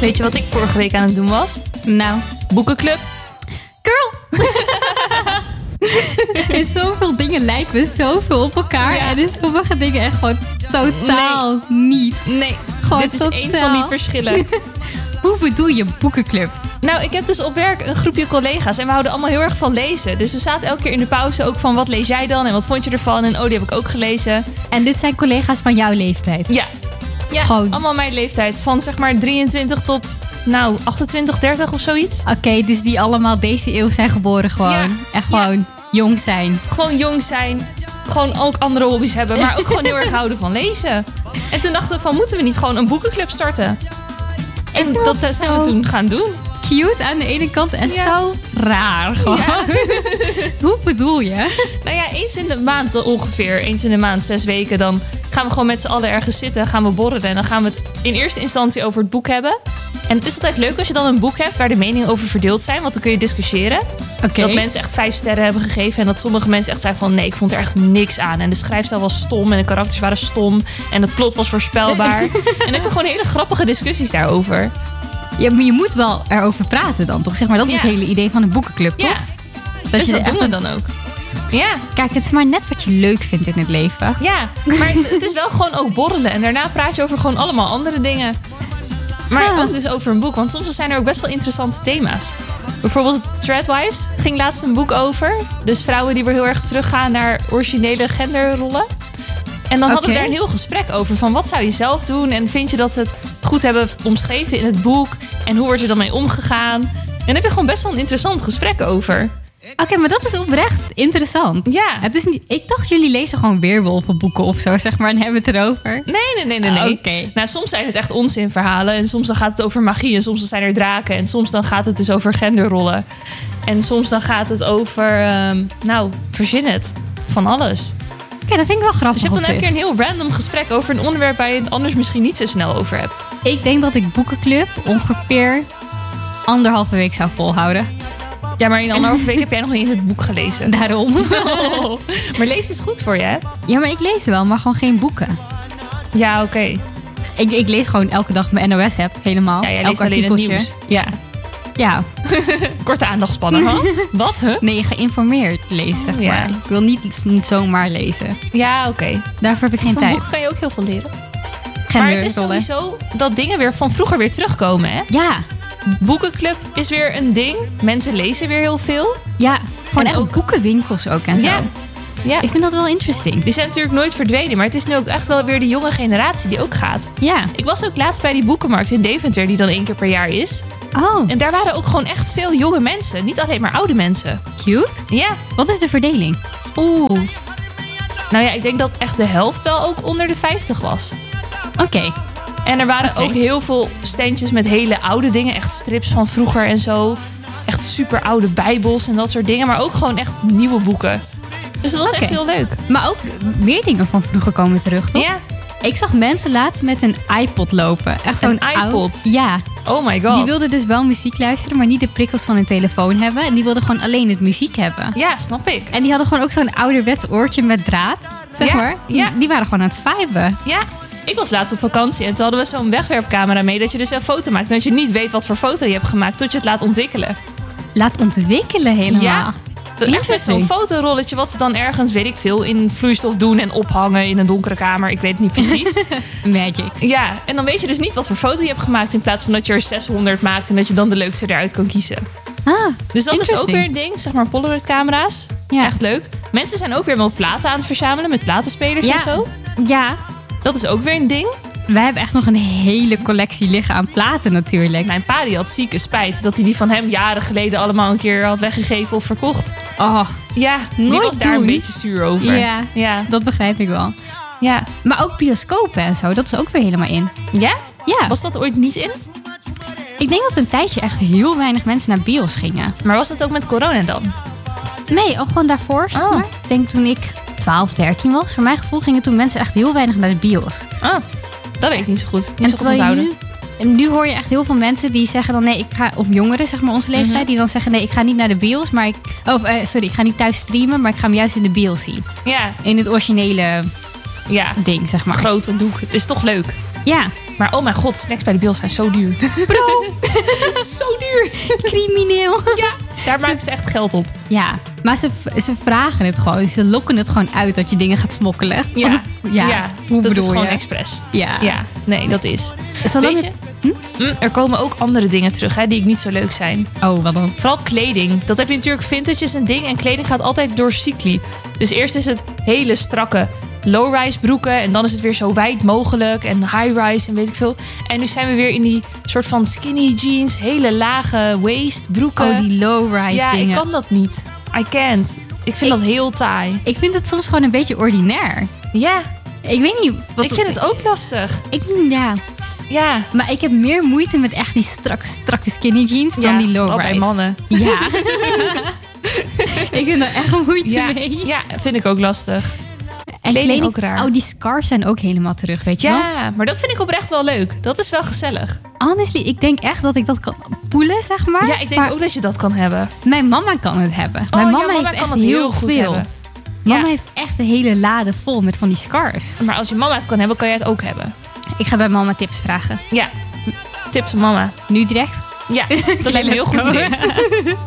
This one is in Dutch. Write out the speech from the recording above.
Weet je wat ik vorige week aan het doen was? Nou, Boekenclub. girl! In zoveel dingen lijken we zoveel op elkaar. Ja. En in sommige dingen echt gewoon totaal niet. Nee, Gewoon dit is één totaal. van die verschillen. Hoe bedoel je boekenclub? Nou, ik heb dus op werk een groepje collega's en we houden allemaal heel erg van lezen. Dus we zaten elke keer in de pauze ook van wat lees jij dan en wat vond je ervan? En oh, die heb ik ook gelezen. En dit zijn collega's van jouw leeftijd? Ja, Gewoon- allemaal mijn leeftijd. Van zeg maar 23 tot 28, 30 of zoiets. Oké, dus die allemaal deze eeuw zijn geboren gewoon. Ja. En gewoon jong zijn. Gewoon jong zijn. Gewoon ook andere hobby's hebben. Maar ook gewoon heel erg houden van lezen. En toen dachten we van, moeten we niet gewoon een boekenclub starten? En vind dat dat zijn zo we toen gaan doen. Cute aan de ene kant en Ja. zo raar gewoon. Ja. Hoe bedoel je? Nou ja, eens in de maand ongeveer. Eens in de maand, 6 weken. Dan gaan we gewoon met z'n allen ergens zitten. Gaan we borrelen. En dan gaan we het in eerste instantie over het boek hebben. En het is altijd leuk als je dan een boek hebt waar de meningen over verdeeld zijn. Want dan kun je discussiëren. Oké. Dat mensen echt 5 sterren hebben gegeven. En dat sommige mensen echt zeiden van nee, ik vond er echt niks aan. En de schrijfstijl was stom. En de karakters waren stom. En het plot was voorspelbaar. En dan heb je gewoon hele grappige discussies daarover. Ja, maar je moet wel erover praten dan, toch? Zeg maar, dat is Ja. het hele idee van een boekenclub, Ja, toch? dus je dat er doen echt- we dan ook. Ja, Kijk, het is maar net wat je leuk vindt in het leven. ja. Maar het is wel gewoon ook borrelen. En daarna praat je over gewoon allemaal andere dingen. Maar Ah. ook dus over een boek. Want soms zijn er ook best wel interessante thema's. Bijvoorbeeld Threadwives ging laatst een boek over. Dus vrouwen die weer heel erg teruggaan naar originele genderrollen. En dan hadden we Oké. daar een heel gesprek over. Van wat zou je zelf doen? En vind je dat ze het goed hebben omschreven in het boek? En hoe wordt er dan mee omgegaan? En daar heb je gewoon best wel een interessant gesprek over. Oké, maar dat is oprecht interessant. Ja. Het is niet, ik dacht, jullie lezen gewoon weerwolvenboeken of zo, zeg maar, en hebben het erover. Nee. Oké. Nou, soms zijn het echt onzinverhalen. En soms dan gaat het over magie. En soms dan zijn er draken. En soms dan gaat het dus over genderrollen. En soms dan gaat het over... verzin het. Van alles. Oké, dat vind ik wel grappig. Dus je hebt dan op een zich. keer een heel random gesprek over een onderwerp waar je het anders misschien niet zo snel over hebt. Ik denk dat ik boekenclub ongeveer 1,5 week zou volhouden. Ja, maar in 1,5 week heb jij nog niet eens het boek gelezen. Daarom. Maar lezen is goed voor je, hè? Ja, maar ik lees wel, maar gewoon geen boeken. Ja, oké. Ik lees gewoon elke dag mijn NOS-app, helemaal. Ja, jij Elk leest alleen het artikeltje. nieuws. Ja. Ja. Korte aandachtspannen, hè? Wat, huh? Nee, geïnformeerd lezen, zeg Ja. maar. Ik wil niet zomaar lezen. Ja, oké. Daarvoor heb ik geen Van tijd. boeken kan je ook heel veel leren. Maar het is Genderrollen. sowieso dat dingen weer van vroeger weer terugkomen, hè? Ja. Boekenclub is weer een ding. Mensen lezen weer heel veel. Ja, gewoon En echt ook- boekenwinkels ook en zo. Ja. Ik vind dat wel interesting. Die zijn natuurlijk nooit verdwenen. Maar het is nu ook echt wel weer de jonge generatie die ook gaat. Ja. Ik was ook laatst bij die boekenmarkt in Deventer, die dan 1 keer per jaar is. Oh, En daar waren ook gewoon echt veel jonge mensen. Niet alleen maar oude mensen. cute. Ja. Wat is de verdeling? Oeh. Nou ja, ik denk dat echt de helft wel ook onder de 50 was. Oké. En er waren Oké. ook heel veel standjes met hele oude dingen. Echt strips van vroeger en zo. Echt super oude bijbels en dat soort dingen. Maar ook gewoon echt nieuwe boeken. Dus dat was echt Oké. heel leuk. Maar ook meer dingen van vroeger komen terug, toch? Ja. Ik zag mensen laatst met een iPod lopen. Echt zo'n Een iPod? oud- Ja. Oh my god. Die wilden dus wel muziek luisteren, maar niet de prikkels van hun telefoon hebben. En die wilden gewoon alleen het muziek hebben. Ja, snap ik. En die hadden gewoon ook zo'n ouderwets oortje met draad, zeg Ja, maar. ja. Die waren gewoon aan het viben. Ja, ik was laatst op vakantie en toen hadden we zo'n wegwerpcamera mee. Dat je dus een foto maakt en dat je niet weet wat voor foto je hebt gemaakt tot je het laat ontwikkelen. Laat ontwikkelen helemaal. Ja. Echt met zo'n Interesting. fotorolletje wat ze dan ergens, weet ik veel, in vloeistof doen en ophangen in een donkere kamer. Ik weet het niet precies. Magic. Ja, en dan weet je dus niet wat voor foto je hebt gemaakt in plaats van dat je er 600 maakt en dat je dan de leukste eruit kan kiezen. Ah, Dus dat is ook interesting. weer een ding, zeg maar Polaroid camera's. Ja. Echt leuk. Mensen zijn ook weer wel platen aan het verzamelen met platenspelers en zo. Ja, Dat is ook weer een ding. wij hebben echt nog een hele collectie liggen aan platen natuurlijk. Mijn pa die had zieke spijt dat hij die van hem jaren geleden allemaal een keer had weggegeven of verkocht. Oh, Ja, die Nooit was daar doen. een beetje zuur over. Ja. Ja. dat begrijp ik wel. Ja. Maar ook bioscopen en zo, dat is ook weer helemaal in. Ja? Ja, Was dat ooit niet in? ik denk dat een tijdje echt heel weinig mensen naar bios gingen. Maar was dat ook met corona dan? Nee, ook gewoon daarvoor, zeg Oh. maar. Ik denk toen ik 12, 13 was. Voor mijn gevoel gingen toen mensen echt heel weinig naar de bios. Ah, dat weet ik niet zo goed. Niet En zo goed terwijl je onthouden. nu hoor je echt heel veel mensen die zeggen dan nee, ik ga, of jongeren zeg maar onze leeftijd, die dan zeggen nee, ik ga niet naar de bios, maar ik ga niet thuis streamen, maar ik ga hem juist in de bios zien. Ja, In het originele ja. ding, zeg maar. Grote doek. Is toch leuk? Ja, Maar oh mijn god, snacks bij de Bios zijn zo duur. Bro, Zo duur. crimineel. Ja, daar maken ze echt geld op. Ja, maar ze vragen het gewoon. Ze lokken het gewoon uit dat je dingen gaat smokkelen. Ja, Hoe dat is bedoel gewoon je? expres. Ja. Ja, nee, dat is. Zolang Weet je, er komen ook andere dingen terug hè, die niet zo leuk zijn. Oh, wat dan? Vooral kleding. Dat heb je natuurlijk, vintage is een ding en kleding gaat altijd door cycli. Dus eerst is het hele strakke low-rise broeken en dan is het weer zo wijd mogelijk en high-rise en weet ik veel. En nu zijn we weer in die soort van skinny jeans, hele lage waist broeken. Oh, die low-rise ja, dingen. ik kan dat niet. I can't. Ik vind dat heel taai. Ik vind het soms gewoon een beetje ordinair. Ja, Ik weet niet. Wat ik vind het ook lastig. Ja, Ja. maar ik heb meer moeite met echt die strakke skinny jeans dan die vooral low-rise. bij mannen. Ja. Ik heb er echt moeite Ja, mee. ja, vind ik ook lastig. En kleding ook raar. Oh, die scarves zijn ook helemaal terug, weet je wel? Ja, maar dat vind ik oprecht wel leuk. Dat is wel gezellig. Honestly, ik denk echt dat ik dat kan poelen, zeg maar. Ja, ik denk Maar ook dat je dat kan hebben. mijn mama kan het hebben. Jouw Mijn mama mama heeft kan echt het heel heel goed veel. hebben. Mama Ja. heeft echt een hele lade vol met van die scarves. Maar als je mama het kan hebben, kan jij het ook hebben. Ik ga bij mama tips vragen. Ja. Tips van mama. Nu direct? Ja, dat lijkt me een heel let's goed go. idee.